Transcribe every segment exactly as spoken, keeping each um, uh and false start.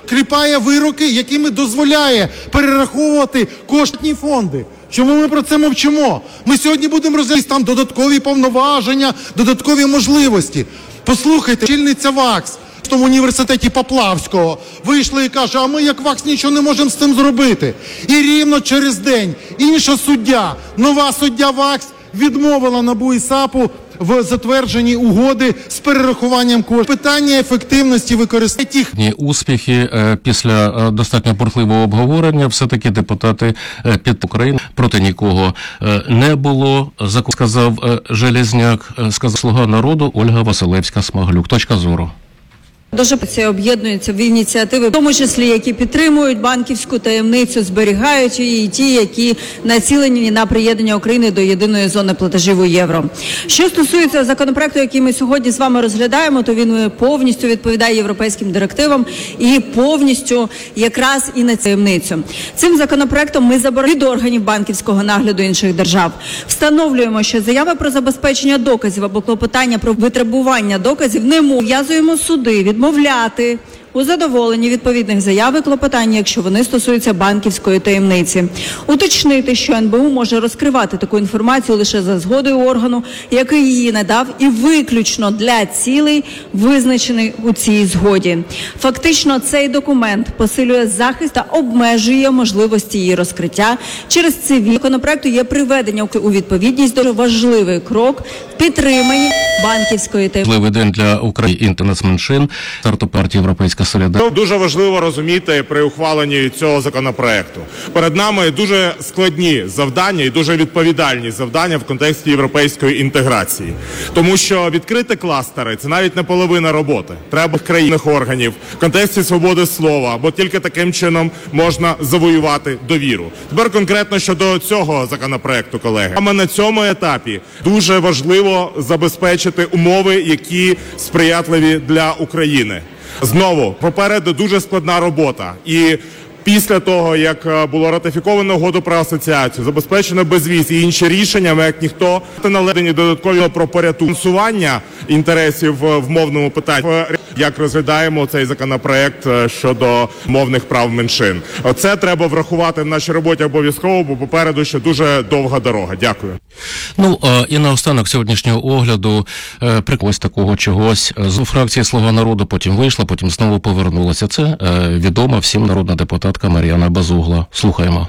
кріпає вироки, якими дозволяє перераховувати коштні фонди. Чому ми про це мовчимо? Ми сьогодні будемо розглядати там додаткові повноваження, додаткові можливості. Послухайте, очільниця ВАКС в тому університеті Поплавського вийшла і каже, а ми як ВАКС нічого не можемо з цим зробити. І рівно через день інша суддя, нова суддя ВАКС відмовила НАБУ і САПу в затвердженні угоди з перерахуванням коштів. Питання ефективності використання тих... Успіхи після достатньо бурхливого обговорення все-таки депутати під Україну проти нікого не було. Сказав Железняк, сказав «Слуга народу» Ольга Василевська-Смаглюк. Точка зору. Дуже це об'єднуються в ініціативи, в тому числі, які підтримують банківську таємницю, зберігають її, і ті, які націлені на приєднання України до єдиної зони платежів у євро. Що стосується законопроекту, який ми сьогодні з вами розглядаємо, то він повністю відповідає європейським директивам і повністю якраз і на таємницю. Цим законопроектом ми забороняємо від органів банківського нагляду інших держав. Встановлюємо, що заяви про забезпечення доказів або клопотання про витребування доказів не в'язуємо суди від відмовляти у задоволенні відповідних заяв і клопотань, якщо вони стосуються банківської таємниці. Уточнити, що ен бе у може розкривати таку інформацію лише за згодою органу, який її надав, і виключно для цілей, визначених у цій згоді. Фактично, цей документ посилює захист та обмежує можливості її розкриття. Через цивільний законопроекту є приведення у відповідність до важливий крок в підтриманні банківської таємниці. Важливий день для України інтернет-меншин, старту партії «Європейська солідарність». Дуже важливо розуміти при ухваленні цього законопроекту. Перед нами дуже складні завдання і дуже відповідальні завдання в контексті європейської інтеграції. Тому що відкрити кластери – це навіть не половина роботи. Треба країнних органів в контексті свободи слова, бо тільки таким чином можна завоювати довіру. Тепер конкретно щодо цього законопроекту, колеги. Саме на цьому етапі дуже важливо забезпечити умови, які сприятливі для України. Знову, попереду дуже складна робота. І після того, як було ратифіковано угоду про асоціацію, забезпечено безвіз і інші рішення, ми як ніхто наведені додаткові про порятункування інтересів в мовному питанні, як розглядаємо цей законопроект щодо мовних прав меншин. Це треба врахувати в нашій роботі обов'язково, бо попереду ще дуже довга дорога. Дякую. Ну, і наостанок сьогоднішнього огляду ось такого чогось. З фракції «Слуга народу» потім вийшла, потім знову повернулася. Це відома всім народна депутатка Мар'яна Безугла. Слухаємо.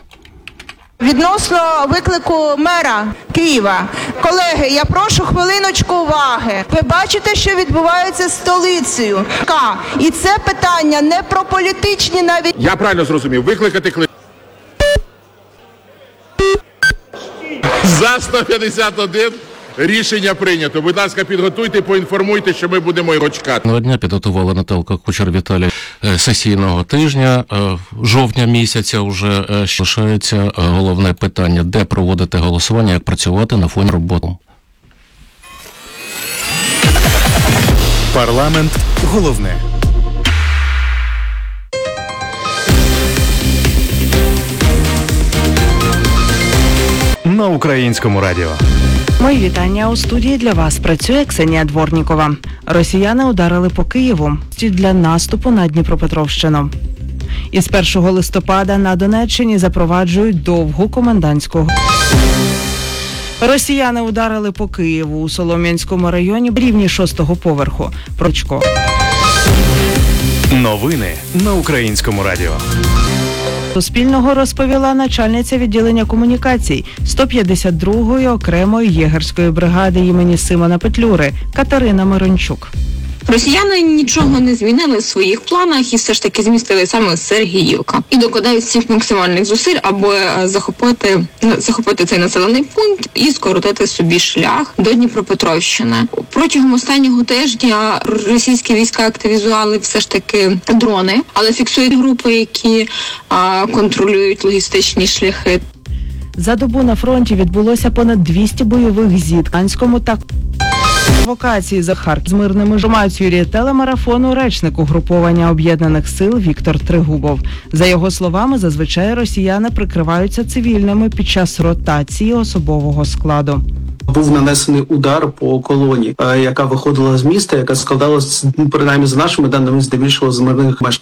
Відносно виклику мера Києва. Колеги, я прошу хвилиночку уваги. Ви бачите, що відбувається з столицею. І це питання не про політичні навіть... Я правильно зрозумів. Викликати клик. За сто п'ятдесят один рішення прийнято. Будь ласка, підготуйте, поінформуйте, що ми будемо його чекати. На дня підготувала Наталка Кучер Віталій сесійного тижня. Жовтня місяця вже лишається головне питання, де проводити голосування, як працювати на фоні роботи. Парламент головне. На Українському радіо. Мої вітання. У студії для вас працює Ксенія Дворнікова. Росіяни ударили по Києву для наступу на Дніпропетровщину. Із першого листопада на Донеччині запроваджують довгу комендантську. Росіяни ударили по Києву у Солом'янському районі в рівні шостого поверху. Прочко. Новини на Українському радіо. Суспільного розповіла начальниця відділення комунікацій сто п'ятдесят другої окремої єгерської бригади імені Симона Петлюри Катерина Мирончук. Росіяни нічого не змінили в своїх планах і все ж таки змістили саме Сергіївка. І докладають всіх максимальних зусиль, аби захопити, захопити цей населений пункт і скоротити собі шлях до Дніпропетровщини. Протягом останнього тижня російські війська активізували все ж таки дрони, але фіксують групи, які а, контролюють логістичні шляхи. За добу на фронті відбулося понад двісті бойових зіткнень та провокації за Харків з мирними інформацією телемарафону речник угруповання Об'єднаних сил Віктор Тригубов. За його словами, зазвичай росіяни прикриваються цивільними під час ротації особового складу. Був нанесений удар по колоні, яка виходила з міста, яка складалась, принаймні за нашими даними, здебільшого з мирних мешканців.